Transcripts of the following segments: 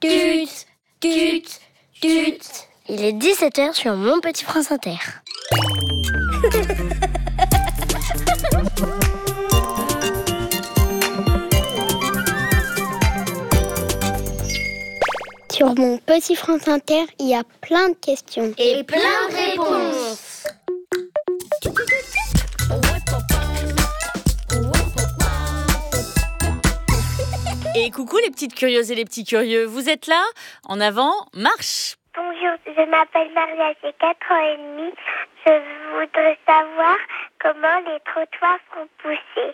Tut, tut, tut. Il est 17h sur Mon Petit France Inter. Sur Mon Petit France Inter, il y a plein de questions. Et plein de réponses. Et coucou les petites curieuses et les petits curieux, vous êtes là? En avant, marche! Bonjour, je m'appelle Maria, j'ai 4 ans et demi. Je voudrais savoir comment les trottoirs sont poussés.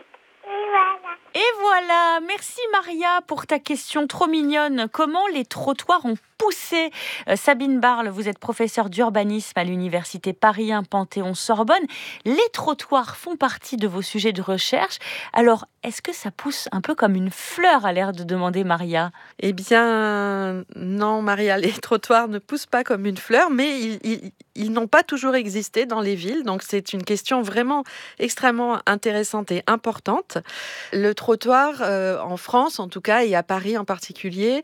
Et voilà, merci Maria pour ta question trop mignonne. Comment les trottoirs ont poussé? Sabine Barle, vous êtes professeure d'urbanisme à l'université Paris 1 Panthéon-Sorbonne. Les trottoirs font partie de vos sujets de recherche. Alors, est-ce que ça pousse un peu comme une fleur, a l'air de demander Maria? Eh bien, non Maria, les trottoirs ne poussent pas comme une fleur, mais ils n'ont pas toujours existé dans les villes. Donc c'est une question vraiment extrêmement intéressante et importante. Le trottoir, en France en tout cas, et à Paris en particulier,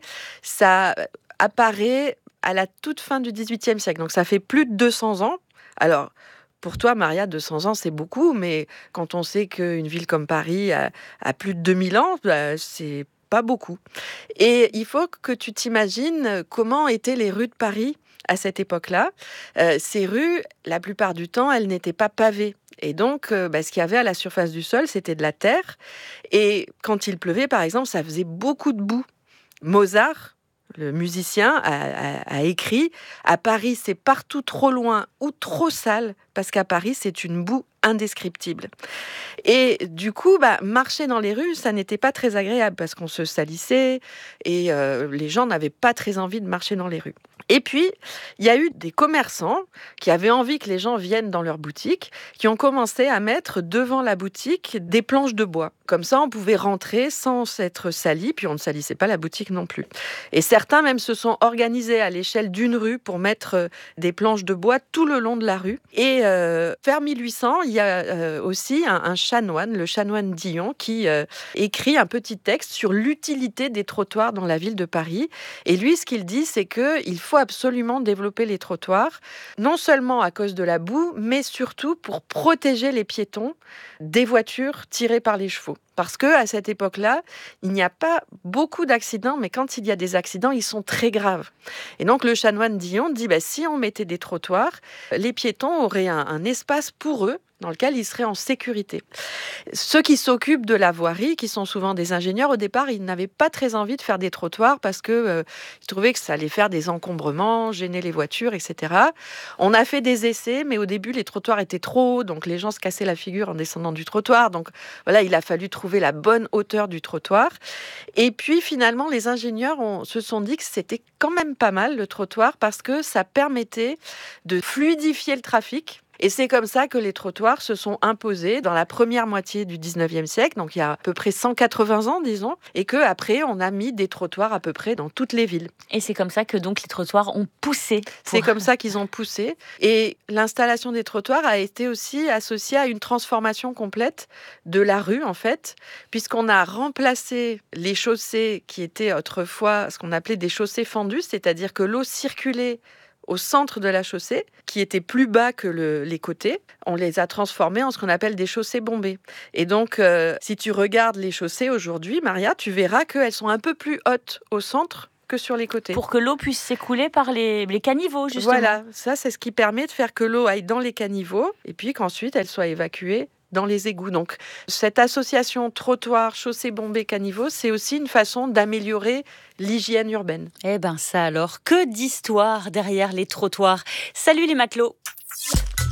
ça apparaît à la toute fin du XVIIIe siècle. Donc ça fait plus de 200 ans. Alors, pour toi, Maria, 200 ans, c'est beaucoup, mais quand on sait qu'une ville comme Paris a plus de 2000 ans, c'est pas beaucoup. Et il faut que tu t'imagines comment étaient les rues de Paris à cette époque-là. Ces rues, la plupart du temps, elles n'étaient pas pavées. Et donc, ce qu'il y avait à la surface du sol, c'était de la terre. Et quand il pleuvait, par exemple, ça faisait beaucoup de boue. Mozart, le musicien, a écrit « À Paris, c'est partout trop loin ou trop sale, parce qu'à Paris, c'est une boue indescriptible. » Et du coup, marcher dans les rues, ça n'était pas très agréable, parce qu'on se salissait et les gens n'avaient pas très envie de marcher dans les rues. Et puis, il y a eu des commerçants qui avaient envie que les gens viennent dans leur boutique, qui ont commencé à mettre devant la boutique des planches de bois. Comme ça, on pouvait rentrer sans être sali, puis on ne salissait pas la boutique non plus. Et certains même se sont organisés à l'échelle d'une rue pour mettre des planches de bois tout le long de la rue. Et vers 1800, il y a aussi un chanoine, le chanoine Dillon, qui écrit un petit texte sur l'utilité des trottoirs dans la ville de Paris. Et lui, ce qu'il dit, c'est qu'il faut absolument développer les trottoirs, non seulement à cause de la boue, mais surtout pour protéger les piétons des voitures tirées par les chevaux. Parce qu'à cette époque-là, il n'y a pas beaucoup d'accidents, mais quand il y a des accidents, ils sont très graves. Et donc le chanoine Dillon dit, si on mettait des trottoirs, les piétons auraient un espace pour eux, dans lequel ils seraient en sécurité. Ceux qui s'occupent de la voirie, qui sont souvent des ingénieurs, au départ, ils n'avaient pas très envie de faire des trottoirs parce qu'ils trouvaient que ça allait faire des encombrements, gêner les voitures, etc. On a fait des essais, mais au début, les trottoirs étaient trop hauts, donc les gens se cassaient la figure en descendant du trottoir. Donc voilà, il a fallu trouver la bonne hauteur du trottoir. Et puis finalement, les ingénieurs se sont dit que c'était quand même pas mal, le trottoir, parce que ça permettait de fluidifier le trafic. Et c'est comme ça que les trottoirs se sont imposés dans la première moitié du 19e siècle, donc il y a à peu près 180 ans, disons, et qu'après, on a mis des trottoirs à peu près dans toutes les villes. Et c'est comme ça que donc les trottoirs ont poussé. C'est comme ça qu'ils ont poussé. Et l'installation des trottoirs a été aussi associée à une transformation complète de la rue, en fait, puisqu'on a remplacé les chaussées qui étaient autrefois ce qu'on appelait des chaussées fendues, c'est-à-dire que l'eau circulait au centre de la chaussée, qui était plus bas que les côtés. On les a transformés en ce qu'on appelle des chaussées bombées. Et donc, si tu regardes les chaussées aujourd'hui, Maria, tu verras qu'elles sont un peu plus hautes au centre que sur les côtés. Pour que l'eau puisse s'écouler par les caniveaux, justement. Voilà, ça c'est ce qui permet de faire que l'eau aille dans les caniveaux et puis qu'ensuite elle soit évacuée dans les égouts. Donc, cette association trottoir, chaussée bombée, caniveau, c'est aussi une façon d'améliorer l'hygiène urbaine. Eh ben ça alors, que d'histoire derrière les trottoirs. Salut les matelots!